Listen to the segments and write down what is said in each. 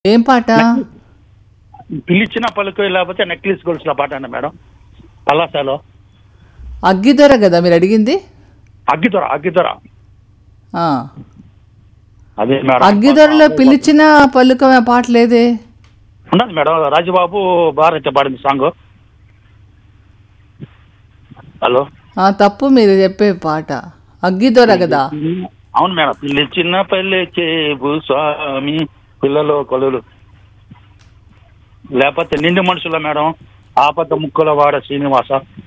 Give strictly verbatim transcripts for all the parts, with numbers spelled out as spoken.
ఏం పాట? పిలిచిన పలుకు లేకపోతే నెక్లెస్ గొలుసుల పాట అండి మేడం. పలాసాలో అగ్గిదొర కదా మీరు అడిగింది? అగ్గిదొర అగ్గిదొర ఆ. అదే మేడం. అగ్గిదొరలో పిలిచిన పలుక పాట లేదే. ఉన్నది మేడం, రాజబాబు భారత పాడింది సాంగ్. హలో, ఆ తప్పు మీరు చెప్పే పాట అగ్గిదొర కదా. అవును మేడం. పిలిచిన పల్లెకే భూస్వామి పిల్లలో కొలులు లేకపోతే నిండు మనుషుల మేడం, ఆపద ముక్కుల వాడ శ్రీనివాస.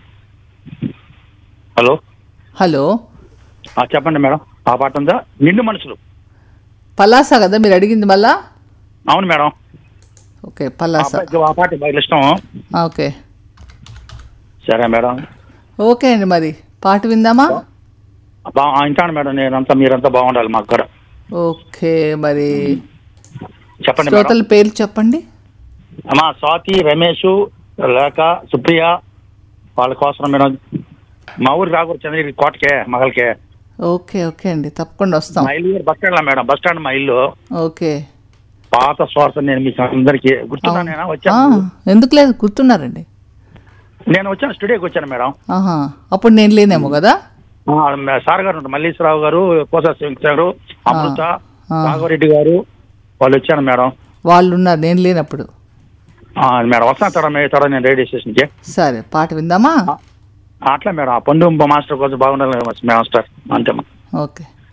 హలో హలో ఆ, చెప్పండి మేడం. ఆ పాట ఉందా? నిండు మనుషులు. పలాస కదా మీరు అడిగింది మళ్ళా? అవును మేడం. ఓకే ఆ పలాస. అబ్బాయికి ఆ పాట బాగా ఇష్టం. ఓకే సరే మేడం. ఓకే అండి, మరి పాట విందామా? బా వింటాను మేడం. నేనంతా మీరంతా బాగుండాలి మాకు కూడా. ఓకే మరి చెప్పండి మేడం. శ్రోతల పేర్లు చెప్పండి. అమ్మా స్వాతి, రమేష్, లేఖ, సుప్రియ వాళ్ళ కోసం మేడం. మా ఊరు రాకూడదు చంద్రగిరి కోటకే మగలకే. ఓకే ఓకే అండి, తప్పకుండా వస్తాం. మా ఇల్లు బస్ స్టాండ్ లో మేడం. బస్ స్టాండ్ మా ఇల్లు. ఓకే. పాత స్వార్థ. నేను మీకు అందరికి గుర్తున్నా. నేను వచ్చాను. ఎందుకు లేదు, గుర్తున్నారండి. నేను వచ్చాను, స్టూడియోకి వచ్చాను మేడం. ఆహా, అప్పుడు నేను లేనేమో కదా. ఆ, సార్ గారు ఉంటారు, మల్లీశ్వరరావు గారు, కోసా సింగ్ గారు, అమృత, రాఘవరెడ్డి గారు వాళ్ళు వచ్చాను మేడం. వాళ్ళు ఉన్నారు, నేను లేనప్పుడు. ఆ, మేడం వస్తాను తడ తడ నేను రేడియో స్టేషన్కి. సరే పాట విందామా? అట్లా మేడం. ఆ పండు మాస్టర్ కోసం బాగుండాలి మాస్టర్ అంతే. ఓకే.